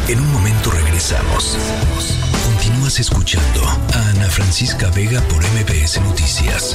En un momento regresamos. Continúas escuchando a Ana Francisca Vega por MBS Noticias.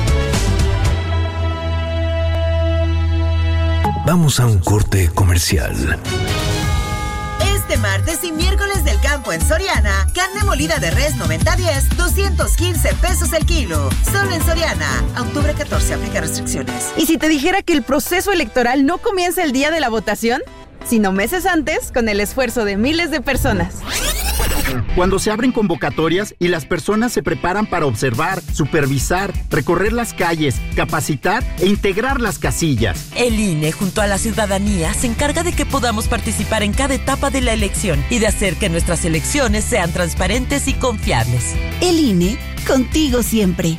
Vamos a un corte comercial. Este martes y miércoles del campo en Soriana, carne molida de res 90-10, 215 pesos el kilo. Solo en Soriana. A octubre 14, aplica restricciones. ¿Y si te dijera que el proceso electoral no comienza el día de la votación, sino meses antes, con el esfuerzo de miles de personas? Cuando se abren convocatorias y las personas se preparan para observar, supervisar, recorrer las calles, capacitar e integrar las casillas. El INE, junto a la ciudadanía, se encarga de que podamos participar en cada etapa de la elección y de hacer que nuestras elecciones sean transparentes y confiables. El INE, contigo siempre.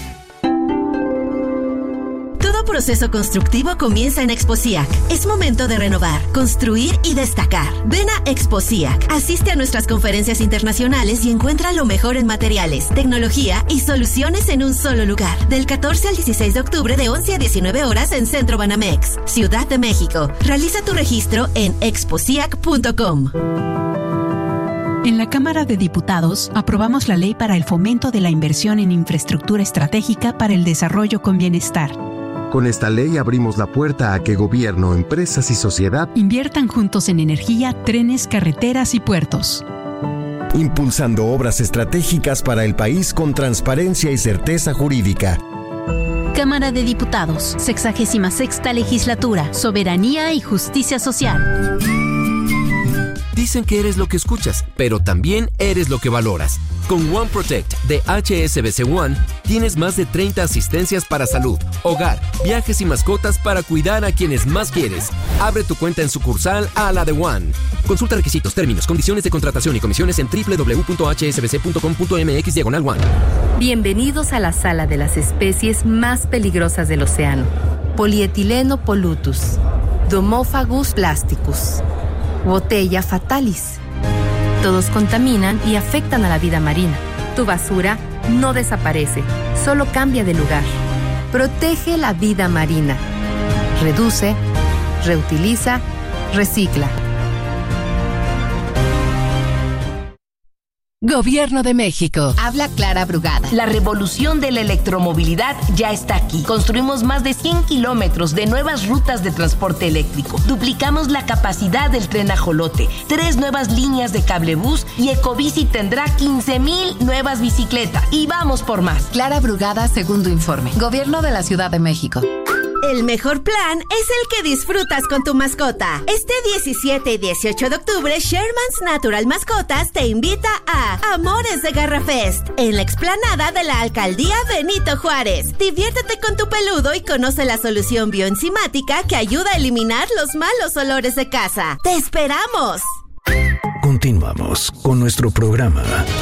Todo proceso constructivo comienza en Exposiac. Es momento de renovar, construir y destacar. Ven a Exposiac, asiste a nuestras conferencias internacionales y encuentra lo mejor en materiales, tecnología y soluciones en un solo lugar. Del 14 al 16 de octubre de 11 a 19 horas en Centro Banamex, Ciudad de México. Realiza tu registro en exposiac.com. En la Cámara de Diputados aprobamos la ley para el fomento de la inversión en infraestructura estratégica para el desarrollo con bienestar. Con esta ley abrimos la puerta a que gobierno, empresas y sociedad inviertan juntos en energía, trenes, carreteras y puertos. Impulsando obras estratégicas para el país con transparencia y certeza jurídica. Cámara de Diputados, 66ª Legislatura, Soberanía y Justicia Social. Dicen que eres lo que escuchas, pero también eres lo que valoras. Con One Protect de HSBC One, tienes más de 30 asistencias para salud, hogar, viajes y mascotas para cuidar a quienes más quieres. Abre tu cuenta en sucursal a la de One. Consulta requisitos, términos, condiciones de contratación y comisiones en www.hsbc.com.mx/One. Bienvenidos a la sala de las especies más peligrosas del océano. Polietileno pollutus, Domophagus plasticus, Botella fatalis. Todos contaminan y afectan a la vida marina. Tu basura no desaparece, solo cambia de lugar. Protege la vida marina. Reduce, reutiliza, recicla. Gobierno de México. Habla Clara Brugada. La revolución de la electromovilidad ya está aquí. Construimos más de 100 kilómetros de nuevas rutas de transporte eléctrico. Duplicamos la capacidad del tren Ajolote, 3 nuevas líneas de cablebús y Ecobici tendrá 15,000 nuevas bicicletas. Y vamos por más. Clara Brugada, segundo informe. Gobierno de la Ciudad de México. El mejor plan es el que disfrutas con tu mascota. Este 17 y 18 de octubre, Sherman's Natural Mascotas te invita a Amores de Garra Fest en la explanada de la Alcaldía Benito Juárez. Diviértete con tu peludo y conoce la solución bioenzimática que ayuda a eliminar los malos olores de casa. ¡Te esperamos! Continuamos con nuestro programa.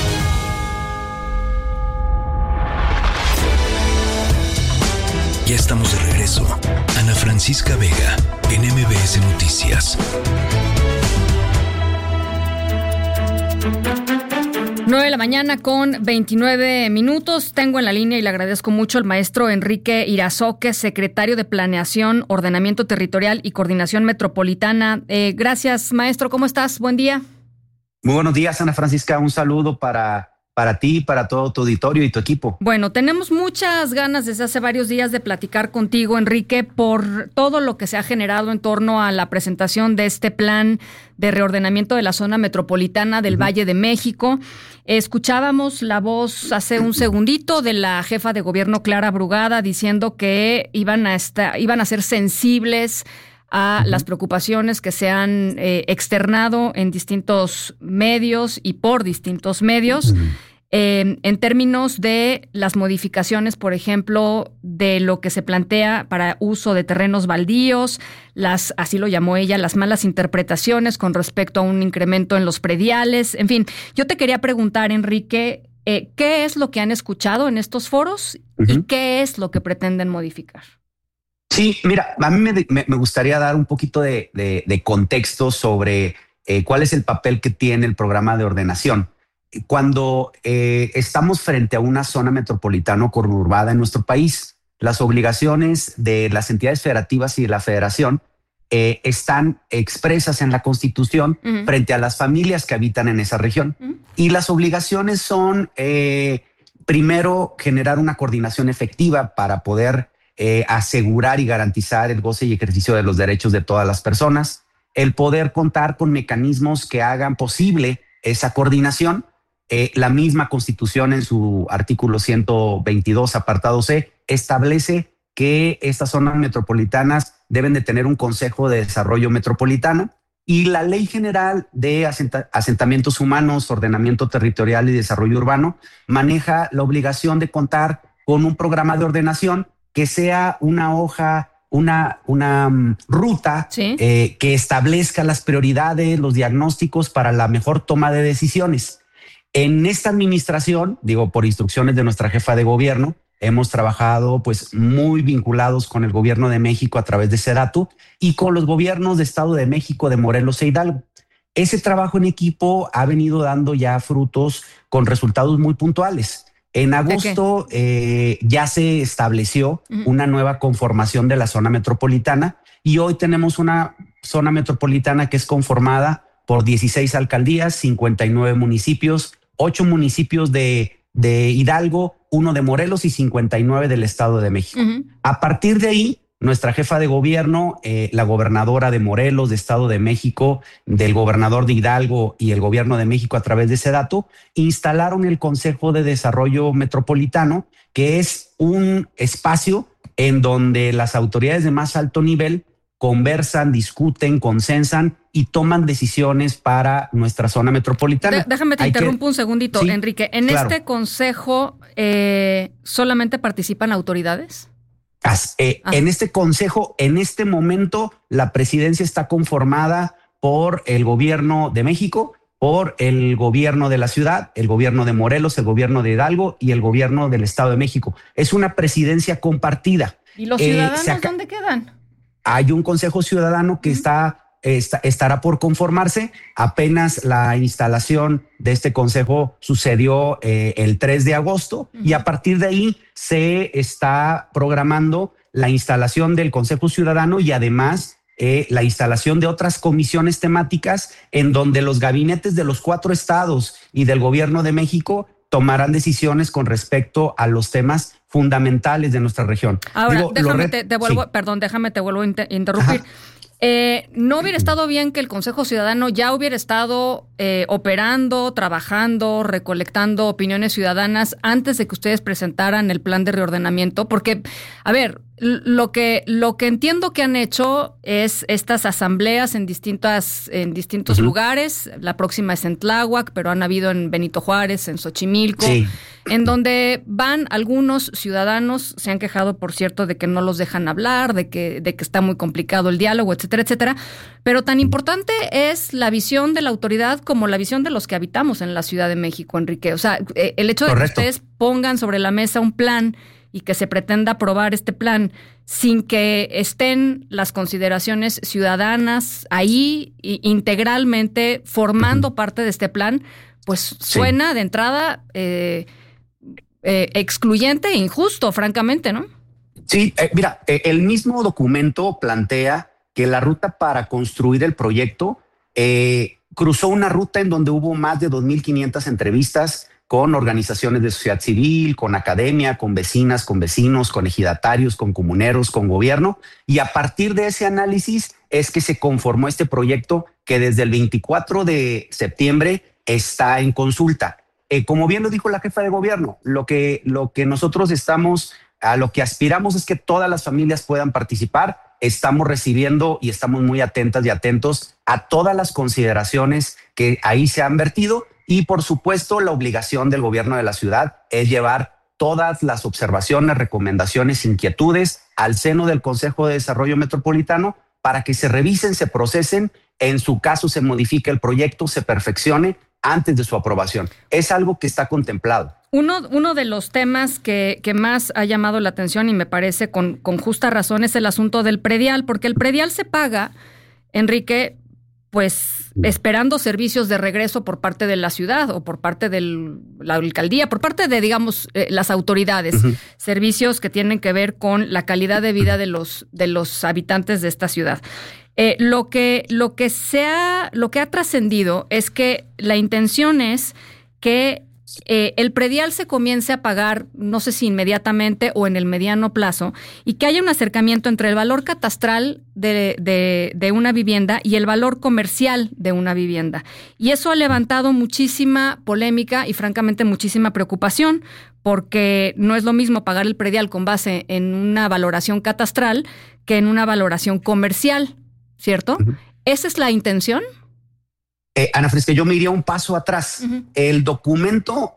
Ya estamos de regreso. Ana Francisca Vega, en MBS Noticias. 9 de la mañana con 29 minutos. Tengo en la línea y le agradezco mucho al maestro Enrique Irazoque, secretario de Planeación, Ordenamiento Territorial y Coordinación Metropolitana. Gracias, maestro. ¿Cómo estás? Buen día. Muy buenos días, Ana Francisca. Un saludo para ti, para todo tu auditorio y tu equipo. Bueno, tenemos muchas ganas desde hace varios días de platicar contigo, Enrique, por todo lo que se ha generado en torno a la presentación de este plan de reordenamiento de la zona metropolitana del Valle de México. Escuchábamos la voz hace un segundito de la jefa de gobierno, Clara Brugada, diciendo que iban a ser sensibles a las preocupaciones que se han externado en distintos medios y por distintos medios, en términos de las modificaciones, por ejemplo, de lo que se plantea para uso de terrenos baldíos, así lo llamó ella, las malas interpretaciones con respecto a un incremento en los prediales. En fin, yo te quería preguntar, Enrique, ¿qué es lo que han escuchado en estos foros y qué es lo que pretenden modificar? Sí, mira, a mí me gustaría dar un poquito de contexto sobre cuál es el papel que tiene el programa de ordenación. Cuando estamos frente a una zona metropolitana o conurbada en nuestro país, las obligaciones de las entidades federativas y de la federación están expresas en la Constitución frente a las familias que habitan en esa región. Y las obligaciones son, primero, generar una coordinación efectiva para poder asegurar y garantizar el goce y ejercicio de los derechos de todas las personas, el poder contar con mecanismos que hagan posible esa coordinación. La misma Constitución, en su artículo 122, apartado C, establece que estas zonas metropolitanas deben de tener un Consejo de Desarrollo Metropolitano, y la Ley General de Asentamientos Humanos, Ordenamiento Territorial y Desarrollo Urbano maneja la obligación de contar con un programa de ordenación que sea una hoja, una ruta que establezca las prioridades, los diagnósticos para la mejor toma de decisiones. En esta administración, por instrucciones de nuestra jefa de gobierno, hemos trabajado pues muy vinculados con el gobierno de México a través de SEDATU y con los gobiernos de Estado de México, de Morelos e Hidalgo. Ese trabajo en equipo ha venido dando ya frutos con resultados muy puntuales. En agosto ya se estableció una nueva conformación de la zona metropolitana, y hoy tenemos una zona metropolitana que es conformada por 16 alcaldías, 59 municipios, 8 municipios de Hidalgo, 1 de Morelos y 59 del Estado de México. A partir de ahí, nuestra jefa de gobierno, la gobernadora de Morelos, de Estado de México, del gobernador de Hidalgo y el gobierno de México a través de SEDATU, instalaron el Consejo de Desarrollo Metropolitano, que es un espacio en donde las autoridades de más alto nivel conversan, discuten, consensan y toman decisiones para nuestra zona metropolitana. Déjame te interrumpo un segundito, sí, Enrique. ¿En este consejo solamente participan autoridades? En este consejo, en este momento, la presidencia está conformada por el gobierno de México, por el gobierno de la ciudad, el gobierno de Morelos, el gobierno de Hidalgo y el gobierno del Estado de México. Es una presidencia compartida. ¿Y los ciudadanos dónde quedan? Hay un consejo ciudadano que estará por conformarse. Apenas la instalación de este consejo sucedió el 3 de agosto y a partir de ahí se está programando la instalación del Consejo Ciudadano y además la instalación de otras comisiones temáticas en donde los gabinetes de los 4 estados y del gobierno de México tomarán decisiones con respecto a los temas fundamentales de nuestra región. Ahora, déjame te vuelvo a interrumpir. ¿No hubiera estado bien que el Consejo Ciudadano ya hubiera estado operando, trabajando, recolectando opiniones ciudadanas antes de que ustedes presentaran el plan de reordenamiento? Porque, a ver, lo que entiendo que han hecho es estas asambleas en distintos lugares. La próxima es en Tláhuac, pero han habido en Benito Juárez, en Xochimilco, en donde van algunos ciudadanos, se han quejado, por cierto, de que no los dejan hablar, de que está muy complicado el diálogo, etcétera, etcétera. Pero tan importante es la visión de la autoridad como la visión de los que habitamos en la Ciudad de México, Enrique. O sea, el hecho de que ustedes pongan sobre la mesa un plan y que se pretenda aprobar este plan sin que estén las consideraciones ciudadanas ahí integralmente formando parte de este plan, pues suena de entrada excluyente e injusto, francamente, ¿no? Sí, mira, el mismo documento plantea que la ruta para construir el proyecto cruzó una ruta en donde hubo más de 2,500 entrevistas con organizaciones de sociedad civil, con academia, con vecinas, con vecinos, con ejidatarios, con comuneros, con gobierno. Y a partir de ese análisis es que se conformó este proyecto que desde el 24 de septiembre está en consulta. Como bien lo dijo la jefa de gobierno, lo que nosotros a lo que aspiramos es que todas las familias puedan participar. Estamos recibiendo y estamos muy atentas y atentos a todas las consideraciones que ahí se han vertido. Y por supuesto, la obligación del gobierno de la ciudad es llevar todas las observaciones, recomendaciones, inquietudes al seno del Consejo de Desarrollo Metropolitano para que se revisen, se procesen, en su caso se modifique el proyecto, se perfeccione antes de su aprobación. Es algo que está contemplado. Uno de los temas que más ha llamado la atención y me parece con justa razón es el asunto del predial, porque el predial se paga, Enrique, pues esperando servicios de regreso por parte de la ciudad o por parte de la alcaldía, por parte de, digamos, las autoridades, servicios que tienen que ver con la calidad de vida de los habitantes de esta ciudad. Lo que ha trascendido es que la intención es que el predial se comience a pagar, no sé si inmediatamente o en el mediano plazo, y que haya un acercamiento entre el valor catastral de una vivienda y el valor comercial de una vivienda. Y eso ha levantado muchísima polémica y francamente muchísima preocupación, porque no es lo mismo pagar el predial con base en una valoración catastral que en una valoración comercial, ¿cierto? Uh-huh. ¿Esa es la intención? Ana Francisca, yo me iría un paso atrás. Uh-huh. El documento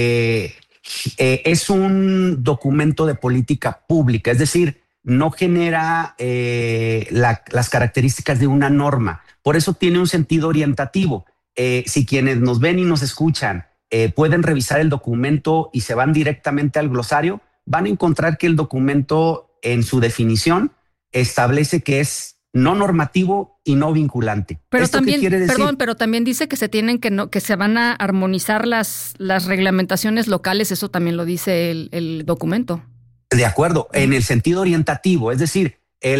es un documento de política pública, es decir, no genera las características de una norma. Por eso tiene un sentido orientativo. Si quienes nos ven y nos escuchan pueden revisar el documento y se van directamente al glosario, van a encontrar que el documento en su definición establece que es no normativo y no vinculante. Pero también, pero también dice que que se van a armonizar las reglamentaciones locales, eso también lo dice el documento. De acuerdo, en el sentido orientativo, es decir,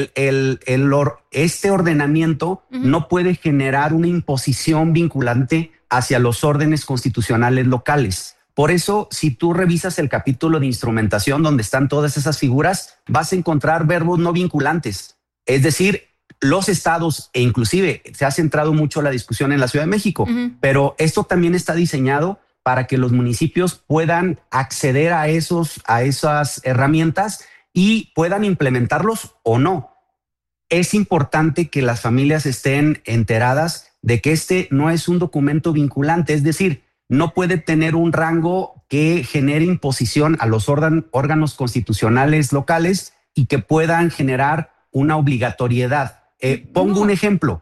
este ordenamiento uh-huh. no puede generar una imposición vinculante hacia los órdenes constitucionales locales. Por eso, si tú revisas el capítulo de instrumentación donde están todas esas figuras, vas a encontrar verbos no vinculantes, es decir, los estados, e inclusive se ha centrado mucho la discusión en la Ciudad de México, uh-huh. pero esto también está diseñado para que los municipios puedan acceder a esas herramientas y puedan implementarlos o no. Es importante que las familias estén enteradas de que este no es un documento vinculante, es decir, no puede tener un rango que genere imposición a los órganos constitucionales locales y que puedan generar una obligatoriedad. Pongo un ejemplo.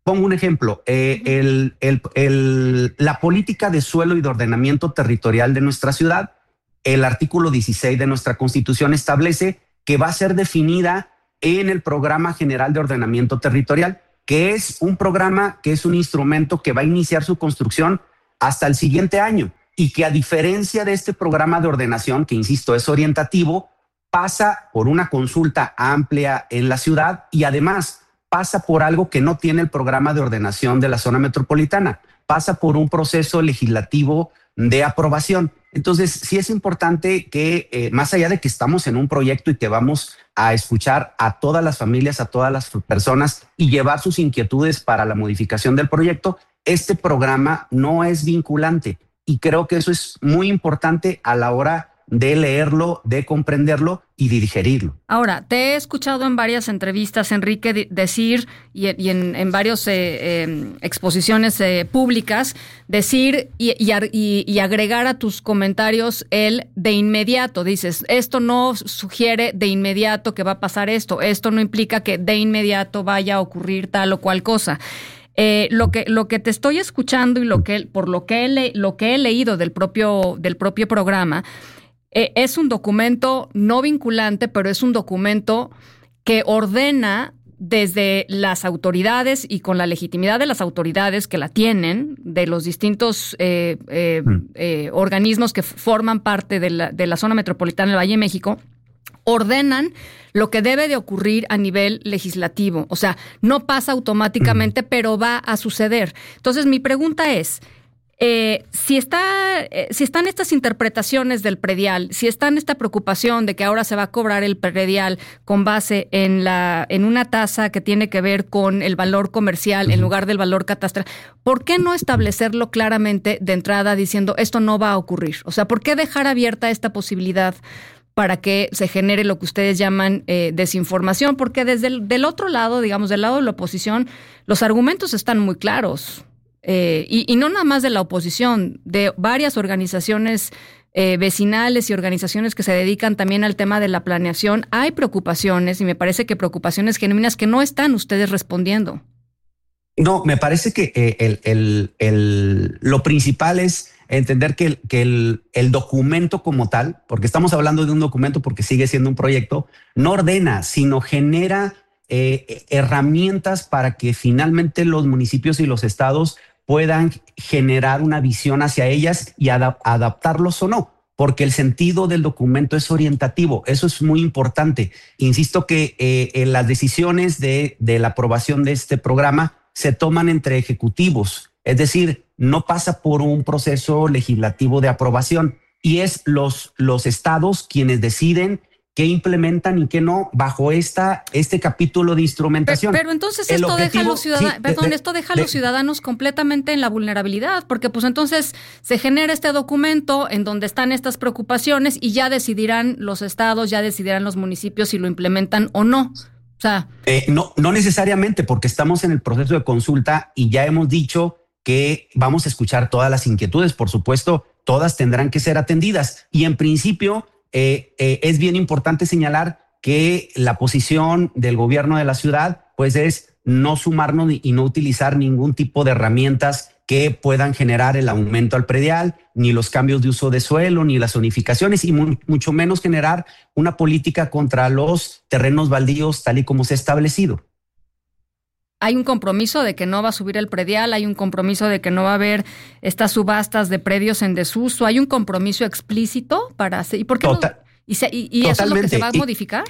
La política de suelo y de ordenamiento territorial de nuestra ciudad, el artículo 16 de nuestra Constitución establece que va a ser definida en el Programa General de Ordenamiento Territorial, que es un programa, que es un instrumento que va a iniciar su construcción hasta el siguiente año y que, a diferencia de este programa de ordenación, que insisto es orientativo, pasa por una consulta amplia en la ciudad y además pasa por algo que no tiene el programa de ordenación de la zona metropolitana, pasa por un proceso legislativo de aprobación. Entonces, sí es importante que, más allá de que estamos en un proyecto y que vamos a escuchar a todas las familias, a todas las personas y llevar sus inquietudes para la modificación del proyecto, este programa no es vinculante. Y creo que eso es muy importante a la hora de leerlo, de comprenderlo y de digerirlo. Ahora, te he escuchado en varias entrevistas, Enrique, decir, y en varias exposiciones públicas, decir y agregar a tus comentarios el de inmediato. Dices, esto no sugiere de inmediato que va a pasar esto no implica que de inmediato vaya a ocurrir tal o cual cosa. Lo que te estoy escuchando y lo que he leído del propio programa, es un documento no vinculante, pero es un documento que ordena desde las autoridades y con la legitimidad de las autoridades que la tienen, de los distintos organismos que forman parte de la zona metropolitana del Valle de México, ordenan lo que debe de ocurrir a nivel legislativo. O sea, no pasa automáticamente, pero va a suceder. Entonces, mi pregunta es, si están estas interpretaciones del predial, si está esta preocupación de que ahora se va a cobrar el predial con base en una tasa que tiene que ver con el valor comercial en lugar del valor catastral, ¿por qué no establecerlo claramente de entrada diciendo esto no va a ocurrir? O sea, ¿por qué dejar abierta esta posibilidad para que se genere lo que ustedes llaman desinformación? Porque desde del otro lado, digamos, del lado de la oposición, los argumentos están muy claros. Y no nada más de la oposición, de varias organizaciones vecinales y organizaciones que se dedican también al tema de la planeación. Hay preocupaciones, y me parece que preocupaciones genuinas que no están ustedes respondiendo. No, me parece que lo principal es entender que el documento como tal, porque estamos hablando de un documento porque sigue siendo un proyecto, no ordena, sino genera herramientas para que finalmente los municipios y los estados puedan generar una visión hacia ellas y adaptarlos o no. porque el sentido del documento es orientativo. Eso es muy importante. Insisto que las decisiones de la aprobación de este programa se toman entre ejecutivos, es decir, no pasa por un proceso legislativo de aprobación y es los estados quienes deciden qué implementan y qué no bajo este capítulo de instrumentación. Pero entonces esto deja a los ciudadanos, esto deja a los ciudadanos completamente en la vulnerabilidad, porque pues entonces se genera este documento en donde están estas preocupaciones y ya decidirán los estados, ya decidirán los municipios si lo implementan o no. O sea, no necesariamente, porque estamos en el proceso de consulta y ya hemos dicho que vamos a escuchar todas las inquietudes. Por supuesto, todas tendrán que ser atendidas y en principio es bien importante señalar que la posición del gobierno de la ciudad pues es no sumarnos y no utilizar ningún tipo de herramientas que puedan generar el aumento al predial, ni los cambios de uso de suelo, ni las zonificaciones y mucho menos generar una política contra los terrenos baldíos tal y como se ha establecido. Hay un compromiso de que no va a subir el predial, hay un compromiso de que no va a haber estas subastas de predios en desuso, hay un compromiso explícito para hacer. ¿Y por qué y eso es lo que se va a modificar?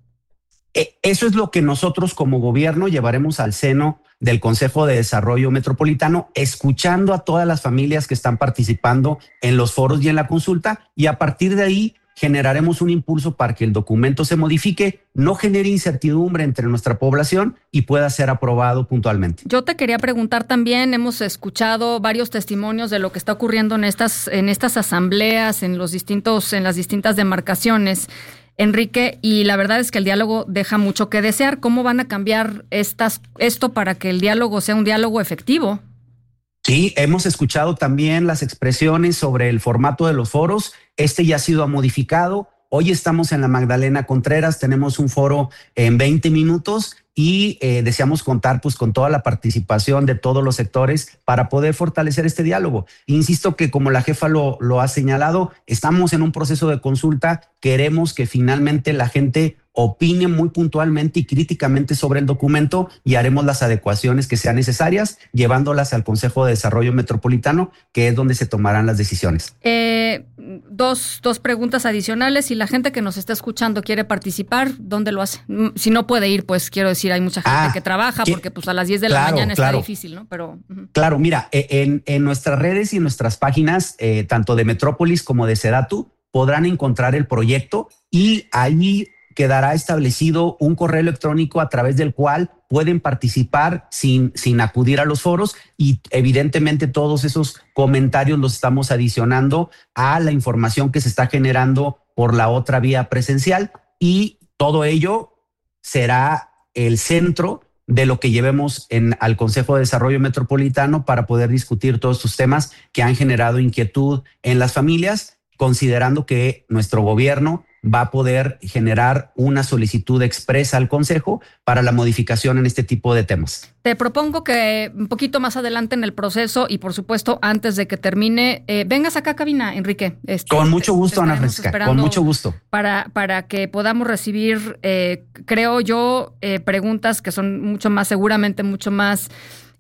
Eso es lo que nosotros como gobierno llevaremos al seno del Consejo de Desarrollo Metropolitano, escuchando a todas las familias que están participando en los foros y en la consulta, y a partir de ahí generaremos un impulso para que el documento se modifique, no genere incertidumbre entre nuestra población y pueda ser aprobado puntualmente. Yo te quería preguntar también, hemos escuchado varios testimonios de lo que está ocurriendo en estas asambleas, en las distintas demarcaciones, Enrique, y la verdad es que el diálogo deja mucho que desear. ¿Cómo van a cambiar esto para que el diálogo sea un diálogo efectivo? Sí, hemos escuchado también las expresiones sobre el formato de los foros. Este ya ha sido modificado. Hoy estamos en la Magdalena Contreras, tenemos un foro en 20 minutos y deseamos contar pues con toda la participación de todos los sectores para poder fortalecer este diálogo. Insisto que como la jefa lo ha señalado, estamos en un proceso de consulta, queremos que finalmente la gente opine muy puntualmente y críticamente sobre el documento y haremos las adecuaciones que sean necesarias, llevándolas al Consejo de Desarrollo Metropolitano, que es donde se tomarán las decisiones. Dos preguntas adicionales. Si la gente que nos está escuchando quiere participar, ¿dónde lo hace? Si no puede ir, pues quiero decir, hay mucha gente que trabaja, porque pues a las 10 de la mañana está difícil, ¿no? Pero Claro, mira, en nuestras redes y en nuestras páginas, tanto de Metrópolis como de Sedatu, podrán encontrar el proyecto y ahí quedará establecido un correo electrónico a través del cual pueden participar sin acudir a los foros y evidentemente todos esos comentarios los estamos adicionando a la información que se está generando por la otra vía presencial y todo ello será el centro de lo que llevemos al Consejo de Desarrollo Metropolitano para poder discutir todos estos temas que han generado inquietud en las familias, considerando que nuestro gobierno va a poder generar una solicitud expresa al Consejo para la modificación en este tipo de temas. Te propongo que un poquito más adelante en el proceso y por supuesto antes de que termine, vengas acá a cabina, Enrique. Con mucho gusto, Ana Francisca, con mucho gusto. Para que podamos recibir, creo yo, preguntas que son seguramente mucho más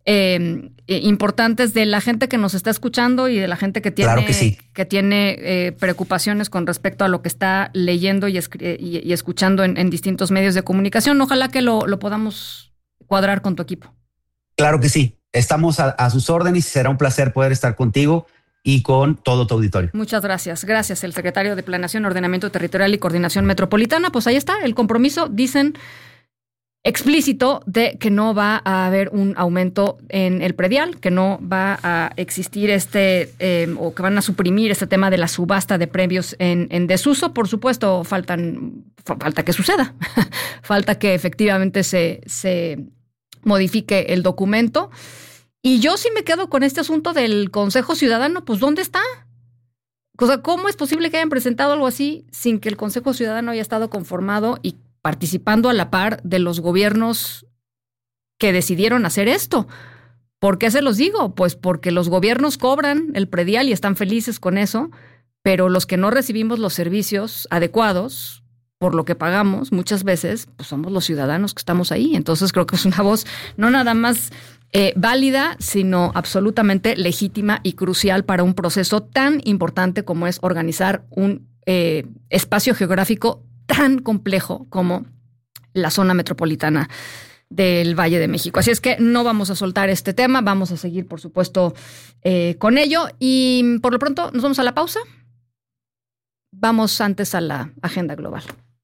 importantes de la gente que nos está escuchando y de la gente que tiene, claro que sí, que tiene preocupaciones con respecto a lo que está leyendo y escuchando en distintos medios de comunicación. Ojalá que lo podamos cuadrar con tu equipo. Claro que sí. Estamos a sus órdenes y será un placer poder estar contigo y con todo tu auditorio. Muchas gracias. Gracias, el secretario de Planeación, Ordenamiento Territorial y Coordinación Metropolitana. Pues ahí está, el compromiso, dicen, explícito de que no va a haber un aumento en el predial, que no va a existir o que van a suprimir este tema de la subasta de predios en desuso. Por supuesto, falta que suceda, falta que efectivamente se modifique el documento. Y yo sí me quedo con este asunto del Consejo Ciudadano, pues ¿dónde está? O sea, ¿cómo es posible que hayan presentado algo así sin que el Consejo Ciudadano haya estado conformado y participando a la par de los gobiernos que decidieron hacer esto? ¿Por qué se los digo? Pues porque los gobiernos cobran el predial y están felices con eso, pero los que no recibimos los servicios adecuados por lo que pagamos muchas veces, pues somos los ciudadanos que estamos ahí. Entonces creo que es una voz no nada más válida, sino absolutamente legítima y crucial para un proceso tan importante como es organizar un espacio geográfico tan complejo como la zona metropolitana del Valle de México. Así es que no vamos a soltar este tema, vamos a seguir, por supuesto, con ello. Y por lo pronto nos vamos a la pausa. Vamos antes a la agenda global.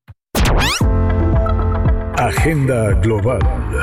Agenda global.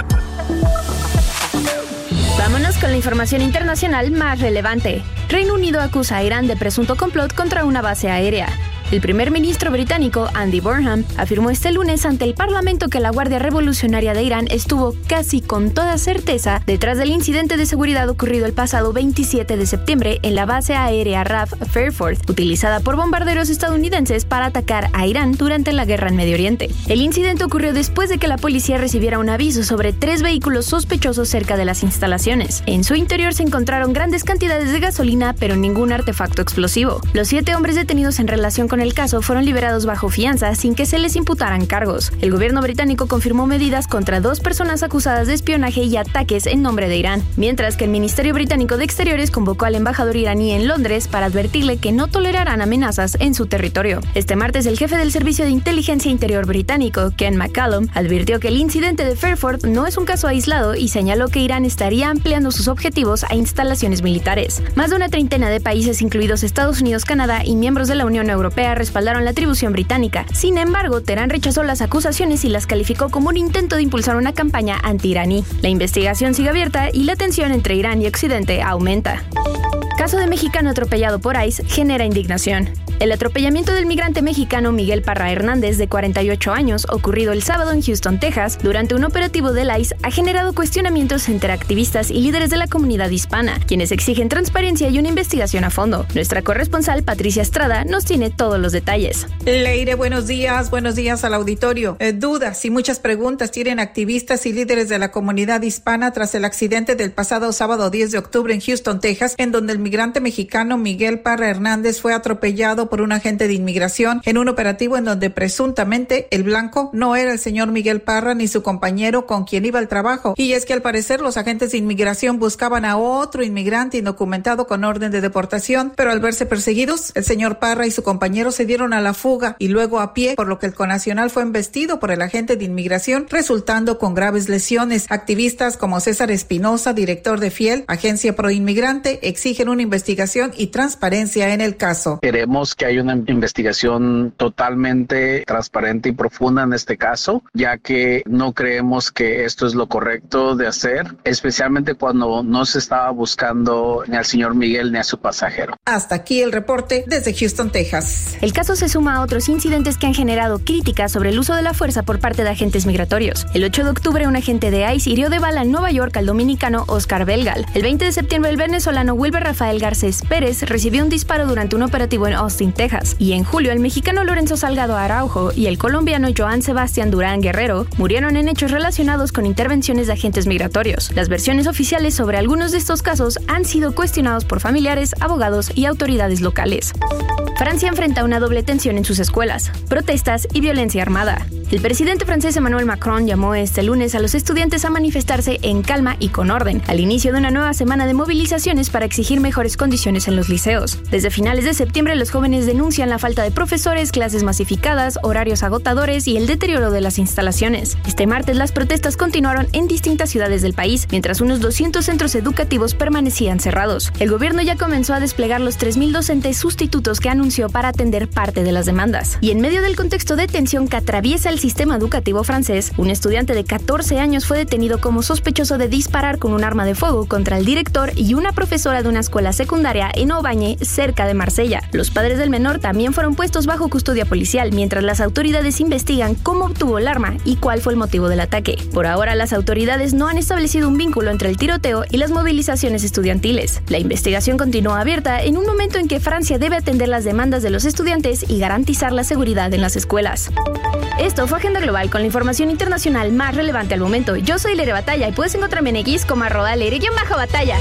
Vámonos con la información internacional más relevante. Reino Unido acusa a Irán de presunto complot contra una base aérea. El primer ministro británico, Andy Burnham, afirmó este lunes ante el Parlamento que la Guardia Revolucionaria de Irán estuvo casi con toda certeza detrás del incidente de seguridad ocurrido el pasado 27 de septiembre en la base aérea RAF Fairford, utilizada por bombarderos estadounidenses para atacar a Irán durante la guerra en Medio Oriente. El incidente ocurrió después de que la policía recibiera un aviso sobre 3 vehículos sospechosos cerca de las instalaciones. En su interior se encontraron grandes cantidades de gasolina, pero ningún artefacto explosivo. Los 7 hombres detenidos en relación con el caso fueron liberados bajo fianza sin que se les imputaran cargos. El gobierno británico confirmó medidas contra 2 personas acusadas de espionaje y ataques en nombre de Irán, mientras que el Ministerio Británico de Exteriores convocó al embajador iraní en Londres para advertirle que no tolerarán amenazas en su territorio. Este martes, el jefe del Servicio de Inteligencia Interior británico, Ken McCallum, advirtió que el incidente de Fairford no es un caso aislado y señaló que Irán estaría ampliando sus objetivos a instalaciones militares. Más de una treintena de países, incluidos Estados Unidos, Canadá y miembros de la Unión Europea, respaldaron la atribución británica. Sin embargo, Teherán rechazó las acusaciones y las calificó como un intento de impulsar una campaña anti-iraní. La investigación sigue abierta y la tensión entre Irán y Occidente aumenta. Caso de mexicano atropellado por ICE genera indignación. El atropellamiento del migrante mexicano Miguel Parra Hernández, de 48 años, ocurrido el sábado en Houston, Texas, durante un operativo del ICE, ha generado cuestionamientos entre activistas y líderes de la comunidad hispana, quienes exigen transparencia y una investigación a fondo. Nuestra corresponsal, Patricia Estrada, nos tiene todos los detalles. Leire, buenos días al auditorio. Dudas y muchas preguntas tienen activistas y líderes de la comunidad hispana tras el accidente del pasado sábado 10 de octubre en Houston, Texas, en donde el migrante mexicano Miguel Parra Hernández fue atropellado por un agente de inmigración en un operativo en donde presuntamente el blanco no era el señor Miguel Parra ni su compañero con quien iba al trabajo. Y es que al parecer los agentes de inmigración buscaban a otro inmigrante indocumentado con orden de deportación, pero al verse perseguidos, el señor Parra y su compañero se dieron a la fuga y luego a pie, por lo que el connacional fue embestido por el agente de inmigración, resultando con graves lesiones. Activistas como César Espinosa, director de Fiel, agencia pro inmigrante, exigen una investigación y transparencia en el caso. Queremos que haya una investigación totalmente transparente y profunda en este caso, ya que no creemos que esto es lo correcto de hacer, especialmente cuando no se estaba buscando ni al señor Miguel ni a su pasajero. Hasta aquí el reporte desde Houston, Texas. El caso se suma a otros incidentes que han generado críticas sobre el uso de la fuerza por parte de agentes migratorios. El 8 de octubre, un agente de ICE hirió de bala en Nueva York al dominicano Oscar Belgal. El 20 de septiembre, el venezolano Wilber Rafael Garcés Pérez recibió un disparo durante un operativo en Austin, Texas. Y en julio, el mexicano Lorenzo Salgado Araujo y el colombiano Joan Sebastián Durán Guerrero murieron en hechos relacionados con intervenciones de agentes migratorios. Las versiones oficiales sobre algunos de estos casos han sido cuestionados por familiares, abogados y autoridades locales. Francia enfrenta una doble tensión en sus escuelas, protestas y violencia armada. El presidente francés Emmanuel Macron llamó este lunes a los estudiantes a manifestarse en calma y con orden, al inicio de una nueva semana de movilizaciones para exigir mejores condiciones en los liceos. Desde finales de septiembre, los jóvenes denuncian la falta de profesores, clases masificadas, horarios agotadores y el deterioro de las instalaciones. Este martes, las protestas continuaron en distintas ciudades del país, mientras unos 200 centros educativos permanecían cerrados. El gobierno ya comenzó a desplegar los 3,000 docentes sustitutos que anunció para atender parte de las demandas. Y en medio del contexto de tensión que atraviesa el sistema educativo francés, un estudiante de 14 años fue detenido como sospechoso de disparar con un arma de fuego contra el director y una profesora de una escuela secundaria en Aubagne, cerca de Marsella. Los padres del menor también fueron puestos bajo custodia policial, mientras las autoridades investigan cómo obtuvo el arma y cuál fue el motivo del ataque. Por ahora, las autoridades no han establecido un vínculo entre el tiroteo y las movilizaciones estudiantiles. La investigación continúa abierta en un momento en que Francia debe atender las demandas de los estudiantes y garantizar la seguridad en las escuelas. Esto fue Agenda Global con la información internacional más relevante al momento. Yo soy Leire Batalla y puedes encontrarme en X como @Leire_Batalla.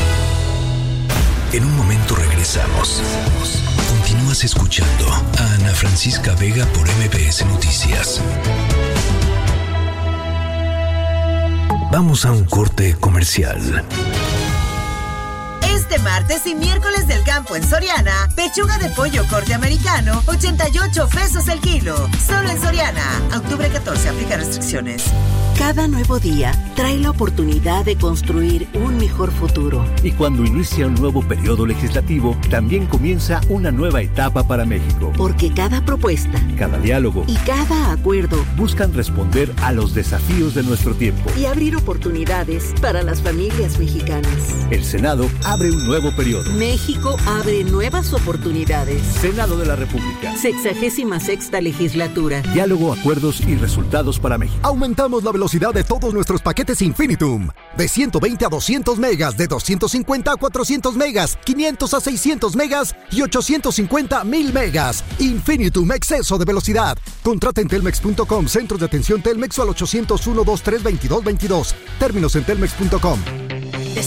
En un momento regresamos. Continúas escuchando a Ana Francisca Vega por MBS Noticias. Vamos a un corte comercial. Este martes y miércoles del campo en Soriana, pechuga de pollo corte americano, 88 pesos el kilo. Solo en Soriana. Octubre 14, aplica restricciones. Cada nuevo día trae la oportunidad de construir un mejor futuro. Y cuando inicia un nuevo periodo legislativo, también comienza una nueva etapa para México. Porque cada propuesta, cada diálogo y cada acuerdo buscan responder a los desafíos de nuestro tiempo y abrir oportunidades para las familias mexicanas. El Senado abre un nuevo periodo. México abre nuevas oportunidades. Senado de la República. 66ª legislatura. Diálogo, acuerdos y resultados para México. Aumentamos la velocidad de todos nuestros paquetes Infinitum. De 120 a 200 megas, de 250 a 400 megas, 500 a 600 megas y 850 a 1000 megas. Infinitum, exceso de velocidad. Contrata en telmex.com, centros de atención Telmex o al 801-23-2222. Términos en telmex.com.